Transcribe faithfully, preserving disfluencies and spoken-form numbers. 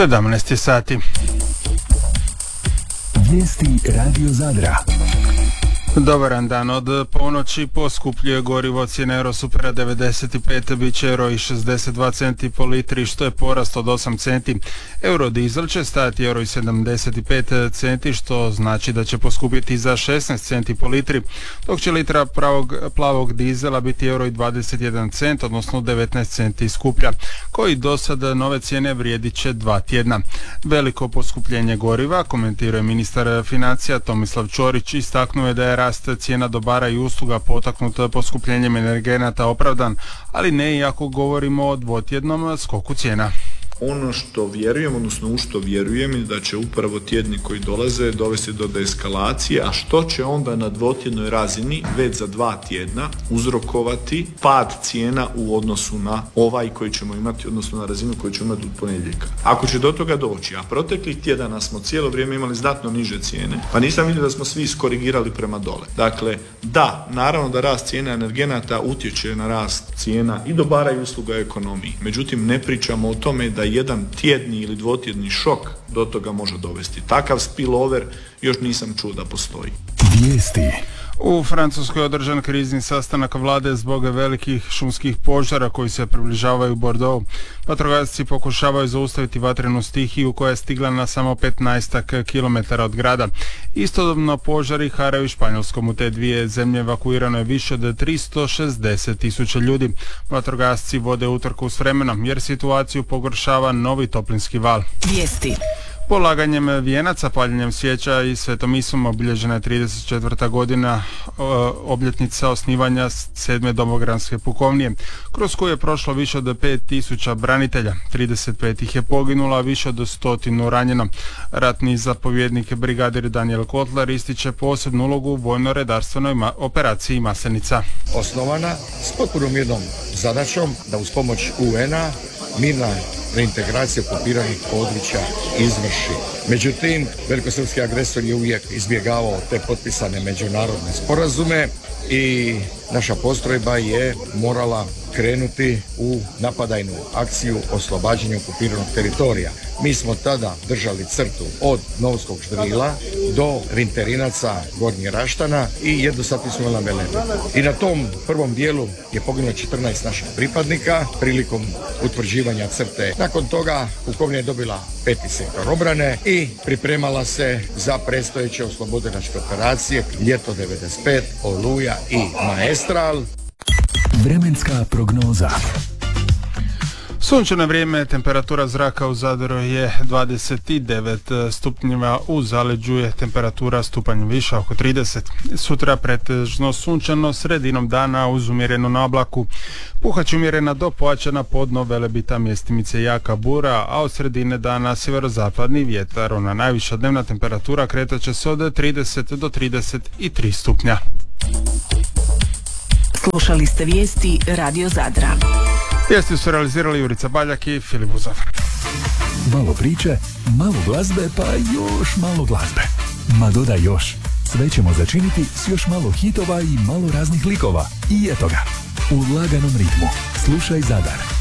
sedamnaest je sati. Vijesti Radio Zadra. Dobaran dan, od ponoći poskupljuje gorivo, cijena Eurosupera devedeset pet, bit će euro i šezdeset dva centi po litri, što je porast od osam centi. Eurodizel će stajati euro i sedamdeset pet centi, što znači da će poskupiti za šesnaest centi po litri, dok će litra pravog, plavog dizela biti euro i dvadeset jedan cent, odnosno devetnaest centi skuplja, koji do sada nove cijene vrijedit će dva tjedna. Veliko poskupljenje goriva, komentiruje ministar financija Tomislav Ćorić, istaknuo je da je rast cijena dobara i usluga potaknut poskupljenjem energenata opravdan, ali ne i ako govorimo o dvotjednom skoku cijena. Ono što vjerujem, odnosno u što vjerujem, je da će upravo tjedni koji dolaze dovesti do deeskalacije, a što će onda na dvotjednoj razini već za dva tjedna uzrokovati pad cijena u odnosu na ovaj koji ćemo imati, odnosno na razinu koju ćemo imati od ponedjeljka. Ako će do toga doći, a proteklih tjedana smo cijelo vrijeme imali znatno niže cijene, pa nisam vidio da smo svi iskorigirali prema dole. Dakle, da, naravno da rast cijena energenata utječe na rast cijena i dobara i usluga u ekonomiji. Međutim, ne pričamo o tome da jedan tjedni ili dvotjedni šok do toga može dovesti. Takav spillover još nisam čuo da postoji. Vijesti. U Francuskoj je održan krizni sastanak vlade zbog velikih šumskih požara koji se približavaju Bordeaux. Vatrogasci pokušavaju zaustaviti vatrenu stihiju koja je stigla na samo petnaestak kilometara od grada. Istodobno požari haraju Španjolskom. U te dvije zemlje evakuirano je više od tristo šezdeset tisuća ljudi. Vatrogasci vode utrku s vremenom jer situaciju pogoršava novi toplinski val. Vijesti. Polaganjem vijenaca, paljenjem svijeća i svetom misom obilježena je trideset četvrta godina obljetnica osnivanja sedme domobranske pukovnije, kroz koju je prošlo više od pet tisuća branitelja. trideset pet ih je poginulo, a više od stotinu ranjeno. Ratni zapovjednik brigadir Daniel Kotlar ističe posebnu ulogu u vojno-redarstvenoj ma- operaciji Maslenica. Osnovana s potpunom jednom zadaćom da uz pomoć U N-a mirna reintegracija okupiranih područja izvrši. Međutim, velikosrpski agresor je uvijek izbjegavao te potpisane međunarodne sporazume i naša postrojba je morala krenuti u napadajnu akciju oslobađanja okupiranog teritorija. Mi smo tada držali crtu od Novskog Ždrila do Rinterinaca Gornje Raštana i jednostavno smo na Velenu. I na tom prvom dijelu je poginulo četrnaest naših pripadnika prilikom utvrđivanja crte. Nakon toga pukovnija je dobila peti sektor obrane i pripremala se za predstojeće oslobodilačke operacije Ljeto devedeset pet, Oluja i Maestral. Vremenska prognoza. Sunčano vrijeme, temperatura zraka u Zadru je dvadeset devet stupnjeva, u zaleđu je temperatura stupanj više, oko trideset. Sutra pretežno sunčano, sredinom dana uz umjerenu na oblaku. Puhać umjerena do pojačana podno Velebita, mjestimice jaka bura, a od sredine dana sjeverozapadni vjetar. Ona najviša dnevna temperatura kretat će se od trideset do trideset tri stupnja. Slušali ste vijesti Radio Zadra. Vijesti su realizirali Jurica Baljak i Filip Buzov. Malo priče, malo glazbe, pa još malo glazbe. Ma dodaj još. Sve ćemo začiniti s još malo hitova i malo raznih likova. I eto ga, u laganom ritmu. Slušaj Zadar.